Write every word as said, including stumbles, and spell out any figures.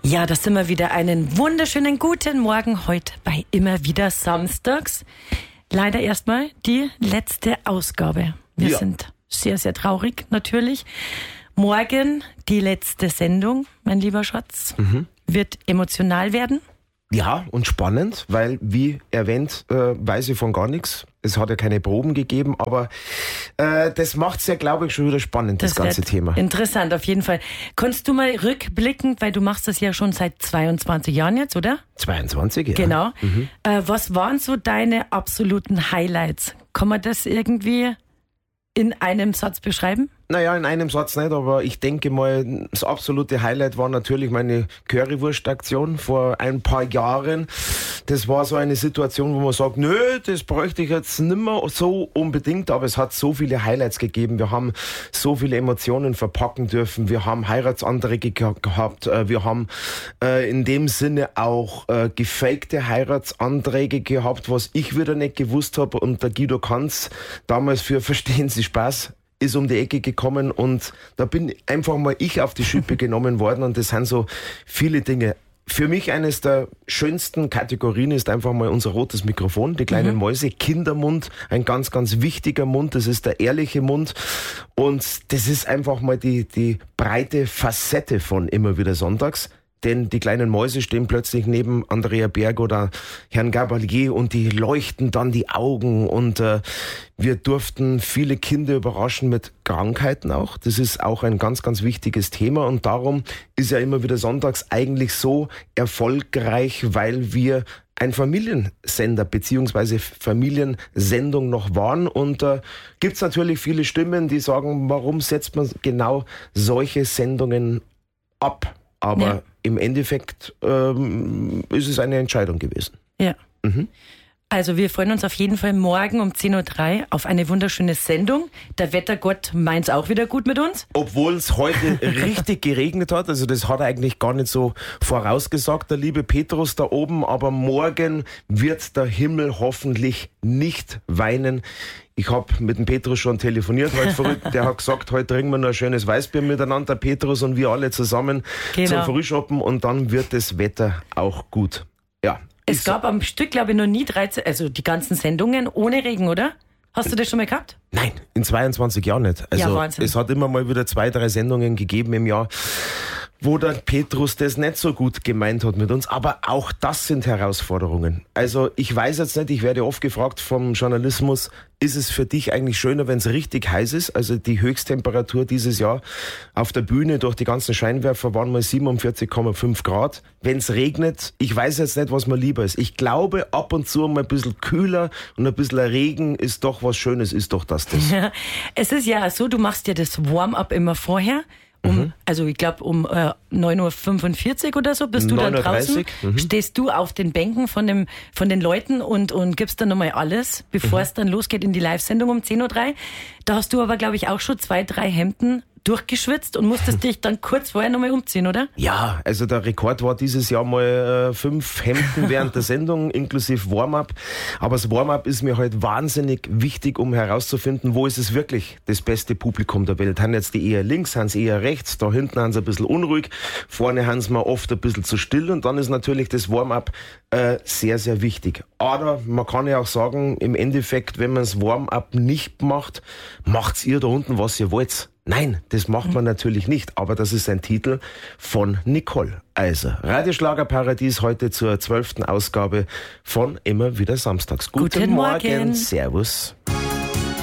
Ja, da sind wir wieder. Einen wunderschönen guten Morgen heute bei Immer wieder Samstags. Leider erstmal die letzte Ausgabe. Wir ja. sind sehr, sehr traurig natürlich. Morgen die letzte Sendung, mein lieber Schatz. Mhm. Wird emotional werden. Ja, und spannend, weil, wie erwähnt, äh, weiß ich von gar nichts. Es hat ja keine Proben gegeben, aber äh, das macht's ja, glaube ich, schon wieder spannend, das, das ganze Thema. Interessant, auf jeden Fall. Kannst du mal rückblickend, weil du machst das ja schon seit zweiundzwanzig Jahren jetzt, oder? zweiundzwanzig, ja. Genau. Mhm. Äh, was waren so deine absoluten Highlights? Kann man das irgendwie in einem Satz beschreiben? Naja, in einem Satz nicht, aber ich denke mal, das absolute Highlight war natürlich meine Currywurst-Aktion vor ein paar Jahren. Das war so eine Situation, wo man sagt, nö, das bräuchte ich jetzt nicht mehr so unbedingt, aber es hat so viele Highlights gegeben. Wir haben so viele Emotionen verpacken dürfen. Wir haben Heiratsanträge ge- gehabt. Wir haben äh, in dem Sinne auch äh, gefakte Heiratsanträge gehabt, was ich wieder nicht gewusst habe. Und der Guido Kanz, damals für Verstehen Sie Spaß, ist um die Ecke gekommen und da bin einfach mal ich auf die Schippe genommen worden und das sind so viele Dinge. Für mich eines der schönsten Kategorien ist einfach mal unser rotes Mikrofon, die kleinen mhm. Mäuse, Kindermund, ein ganz, ganz wichtiger Mund, das ist der ehrliche Mund und das ist einfach mal die, die breite Facette von Immer wieder Sonntags. Denn die kleinen Mäuse stehen plötzlich neben Andrea Berg oder Herrn Gabalier und die leuchten dann die Augen und äh, wir durften viele Kinder überraschen mit Krankheiten auch. Das ist auch ein ganz, ganz wichtiges Thema und darum ist ja Immer wieder Sonntags eigentlich so erfolgreich, weil wir ein Familiensender beziehungsweise Familiensendung noch waren und äh, gibt's natürlich viele Stimmen, die sagen, warum setzt man genau solche Sendungen ab? Aber ja. im Endeffekt ähm, ist es eine Entscheidung gewesen. Ja. Mhm. Also wir freuen uns auf jeden Fall morgen um zehn Uhr drei auf eine wunderschöne Sendung. Der Wettergott meint's auch wieder gut mit uns. Obwohl es heute richtig geregnet hat, also das hat er eigentlich gar nicht so vorausgesagt, der liebe Petrus da oben, aber morgen wird der Himmel hoffentlich nicht weinen. Ich habe mit dem Petrus schon telefoniert heute verrückt. Der hat gesagt, heute trinken wir noch ein schönes Weißbier miteinander, Petrus und wir alle zusammen genau. zum Frühschoppen und dann wird das Wetter auch gut. Ja. Es gab am Stück, glaube ich, noch nie dreizehn, also die ganzen Sendungen ohne Regen, oder? Hast du das schon mal gehabt? Nein, in zweiundzwanzig Jahren nicht. Also ja, Wahnsinn. Es hat immer mal wieder zwei, drei Sendungen gegeben im Jahr, wo der Petrus das nicht so gut gemeint hat mit uns. Aber auch das sind Herausforderungen. Also ich weiß jetzt nicht, ich werde oft gefragt vom Journalismus, ist es für dich eigentlich schöner, wenn es richtig heiß ist? Also die Höchsttemperatur dieses Jahr auf der Bühne durch die ganzen Scheinwerfer waren mal siebenundvierzig Komma fünf Grad. Wenn es regnet, ich weiß jetzt nicht, was mir lieber ist. Ich glaube, ab und zu mal ein bisschen kühler und ein bisschen Regen ist doch was Schönes, ist doch das das. Ja, es ist ja so, du machst ja das Warm-up immer vorher. Um, mhm. Also ich glaube um äh, neun Uhr fünfundvierzig oder so bist du dann draußen, mhm. stehst du auf den Bänken von dem von den Leuten und und gibst dann nochmal alles, bevor mhm. es dann losgeht in die Live-Sendung um zehn Uhr drei. Da hast du aber, glaube ich, auch schon zwei, drei Hemden durchgeschwitzt und musstest dich dann kurz vorher nochmal umziehen, oder? Ja, also der Rekord war dieses Jahr mal äh, fünf Hemden während der Sendung, inklusive Warm-up. Aber das Warm-up ist mir halt wahnsinnig wichtig, um herauszufinden, wo ist es wirklich das beste Publikum der Welt. Haben jetzt die eher links, haben sie eher rechts, da hinten haben sie ein bisschen unruhig, vorne haben sie mal oft ein bisschen zu still und dann ist natürlich das Warm-up äh, sehr, sehr wichtig. Aber man kann ja auch sagen, im Endeffekt, wenn man das Warm-up nicht macht, macht's ihr da unten, was ihr wollt. Nein, das macht man natürlich nicht, aber das ist ein Titel von Nicole. Also, Radioschlagerparadies heute zur zwölften Ausgabe von Immer wieder Samstags. Guten, Guten Morgen. Morgen. Servus.